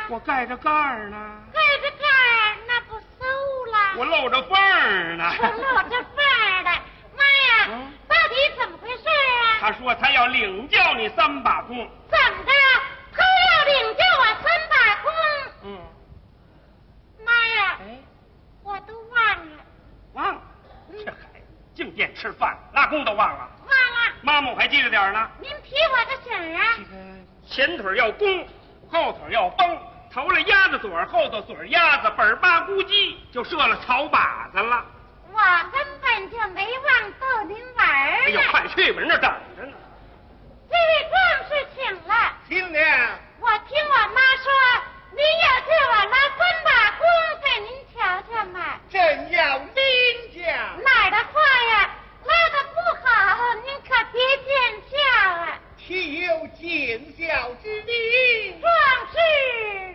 我盖着盖儿呢。 盖着盖儿，那不馊了。 我露着缝儿呢。 露着缝儿的，妈呀！到底怎么回事啊？ 他说他要领教你3把功。 怎么的？他要领教我3把功？妈呀！我都忘了。 忘了？这孩子净惦吃饭，拉弓都忘了。 忘了。 妈妈我还记着点呢。 您提我个醒啊！ 前腿要弓，后腿要绷，头了鸭子嘴，后头嘴鸭子，本巴咕叽就射了草靶子了。 我根本就没忘逗您玩儿。 哎呦，快去吧，人那等着呢。 这位壮士请了。 听见？ 我听我妈说，